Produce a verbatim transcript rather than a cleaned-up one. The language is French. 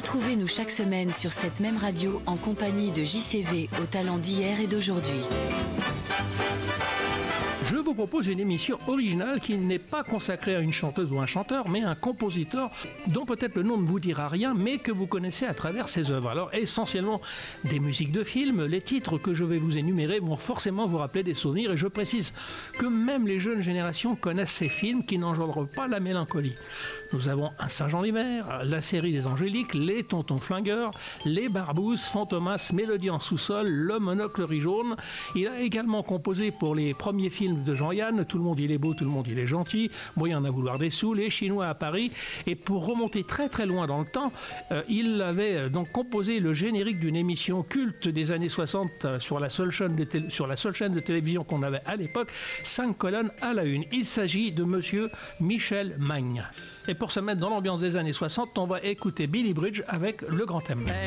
Retrouvez-nous chaque semaine sur cette même radio en compagnie de J C V aux talents d'hier et d'aujourd'hui. Je vous propose une émission originale qui n'est pas consacrée à une chanteuse ou un chanteur, mais à un compositeur dont peut-être le nom ne vous dira rien, mais que vous connaissez à travers ses œuvres. Alors, essentiellement des musiques de films, les titres que je vais vous énumérer vont forcément vous rappeler des souvenirs, et je précise que même les jeunes générations connaissent ces films qui n'engendrent pas la mélancolie. Nous avons Un Saint-Jean l'hiver, la série des Angéliques, Les Tontons Flingueurs, Les Barbouzes, Fantomas, Mélodie en sous-sol, Le Monocle riz jaune. Il a également composé pour les premiers films de Jean-Yann, Tout le monde il est beau, tout le monde il est gentil, Moyen à vouloir des sous, Les Chinois à Paris. Et pour remonter très très loin dans le temps, euh, il avait donc composé le générique d'une émission culte des années soixante euh, sur, la seule chaîne de tél- sur la seule chaîne de télévision qu'on avait à l'époque, cinq colonnes à la une. Il s'agit de monsieur Michel Magne. Et pour se mettre dans l'ambiance des années soixante, on va écouter Billy Bridge avec le grand thème.